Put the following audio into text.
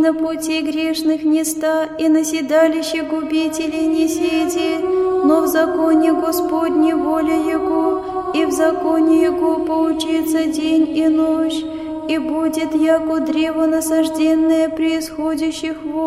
на пути грешных не ста, и на седалище губителей не сиди, но в законе Господне воля Его, и в законе Его поучится день и ночь, и будет яко древо насажденное при исходящих вод,